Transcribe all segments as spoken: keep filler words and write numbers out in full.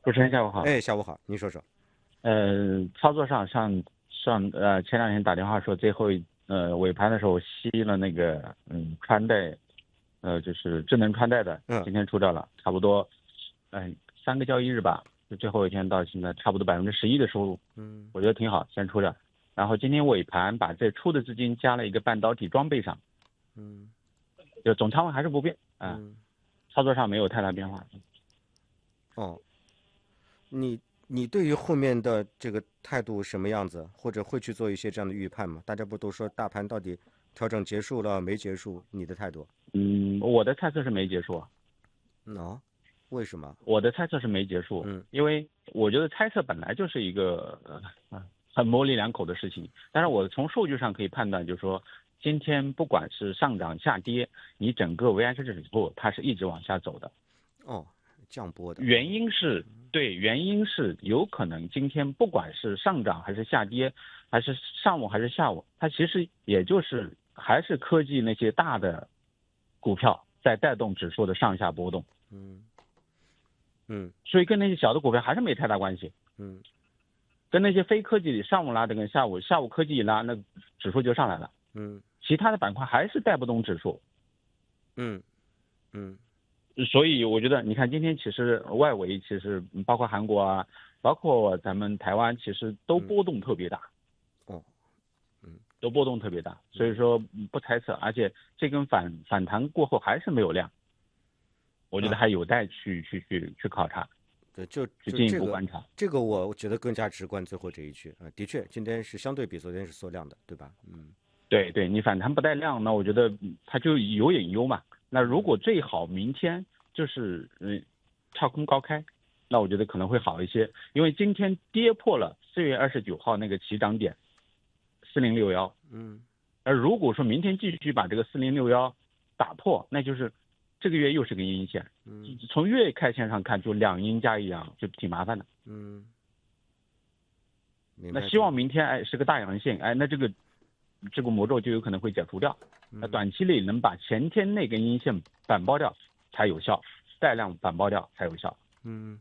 主持人下午好。 哎，下午好，您说说。 呃，操作上上上呃前两天打电话说最后一呃尾盘的时候吸了那个嗯穿戴，呃就是智能穿戴的， 嗯今天出掉了，差不多嗯、三个交易日吧，就最后一天到现在差不多百分之十一的收入， 嗯我觉得挺好，先出掉。然后今天尾盘把这出的资金加了一个半导体装备上， 嗯就总仓位还是不变啊、 嗯。 操作上没有太大变化。 哦，你你对于后面的这个态度什么样子，或者会去做一些这样的预判吗？大家不都说大盘到底调整结束了没结束？你的态度？ 嗯，我的猜测是没结束啊。 嗯哦，为什么？ 我的猜测是没结束， 嗯因为我觉得猜测本来就是一个呃呃很模棱两可的事情。但是我从数据上可以判断，就是说今天不管是上涨下跌，你整个 V I 指数它是一直往下走的。 哦，降波的。 原因是对，原因是有可能今天不管是上涨还是下跌，还是上午还是下午，它其实也就是还是科技那些大的股票在带动指数的上下波动。 嗯嗯所以跟那些小的股票还是没太大关系。 嗯跟那些非科技上午拉的跟下午，下午科技一拉，那指数就上来了。 嗯其他的板块还是带不动指数。 嗯嗯所以我觉得，你看今天其实外围其实包括韩国啊，包括咱们台湾，其实都波动特别大。 哦嗯都波动特别大。所以说不猜测，而且这根反反弹过后还是没有量，我觉得还有待去去去去考察。 对，就去进一就这个步观察。 这个，我觉得更加直观。最后这一句啊、呃的确，今天是相对比昨天是缩量的，对吧？嗯对对，你反弹不带量，那我觉得嗯它就有隐忧嘛。那如果最好明天就是嗯跳空高开，那我觉得可能会好一些，因为今天跌破了四月二十九号那个起涨点四零六幺。 嗯而如果说明天继续把这个四零六幺打破，那就是这个月又是根阴线。 嗯从月 K 线上看，就两阴加一阳，就挺麻烦的。 嗯，明白。 那希望明天哎是个大阳线，哎，那这个这个魔咒就有可能会解除掉。那短期内能把前天那根阴线反包掉才有效，带量反包掉才有效。 嗯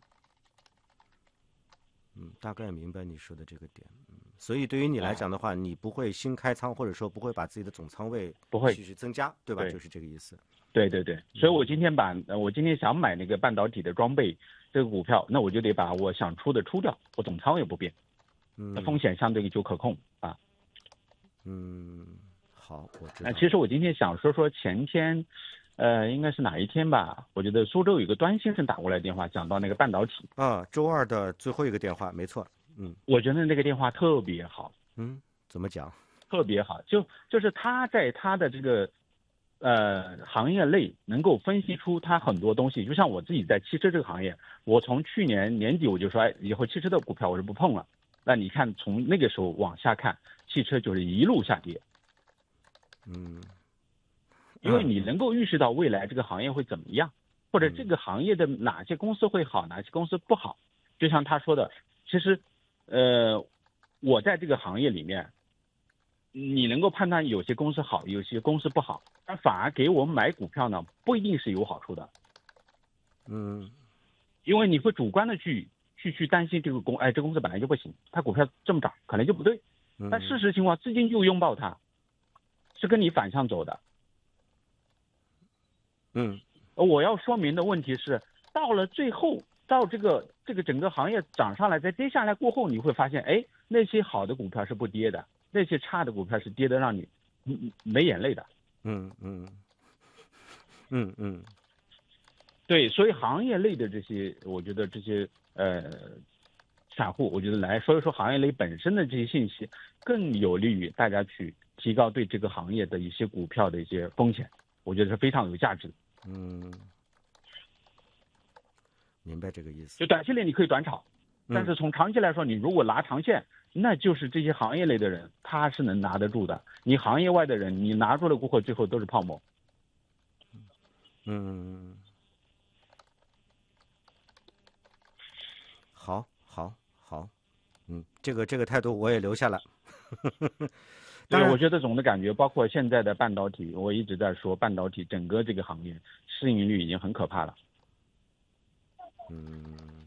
嗯，大概明白你说的这个点。嗯，所以对于你来讲的话，你不会新开仓，或者说不会把自己的总仓位不会继续增加，对吧？ 对就是这个意思。 对对对，所以我今天把呃我今天想买那个半导体的装备这个股票，那我就得把我想出的出掉，我总仓位不变，那风险相对就可控啊。 嗯，好，我知道。 那其实我今天想说说前天，呃，应该是哪一天吧？我觉得苏州有个端先生打过来电话，讲到那个半导体啊，周二的最后一个电话，没错。嗯， 我觉得那个电话特别好。 嗯，怎么讲？ 特别好，就就是他在他的这个呃行业内能够分析出他很多东西。就像我自己在汽车这个行业，我从去年年底我就说，哎，以后汽车的股票我是不碰了。那你看从那个时候往下看，汽车就是一路下跌。 嗯， 因为你能够预示到未来这个行业会怎么样，或者这个行业的哪些公司会好，哪些公司不好。就像他说的，其实，呃，我在这个行业里面，你能够判断有些公司好，有些公司不好，但反而给我们买股票呢，不一定是有好处的。 嗯， 因为你会主观的去去去担心这个公，哎，这公司本来就不行，它股票这么涨，可能就不对。但事实情况，资金就拥抱它，是跟你反向走的。 嗯， 我要说明的问题是，到了最后，到这个这个整个行业涨上来，再跌下来过后，你会发现，哎，那些好的股票是不跌的，那些差的股票是跌的让你嗯没眼泪的。 嗯嗯嗯嗯， 对，所以行业内的这些，我觉得这些呃散户，我觉得来说一说行业内本身的这些信息，更有利于大家去提高对这个行业的一些股票的一些风险，我觉得是非常有价值的。 嗯，明白这个意思。 就短期内你可以短炒，但是从长期来说，你如果拿长线，那就是这些行业内的人他是能拿得住的。你行业外的人，你拿住了过后，最后都是泡沫。 嗯，好，好，好，嗯，这个这个态度我也留下了。 对，我觉得总的感觉，包括现在的半导体，我一直在说半导体整个这个行业市盈率已经很可怕了。 嗯。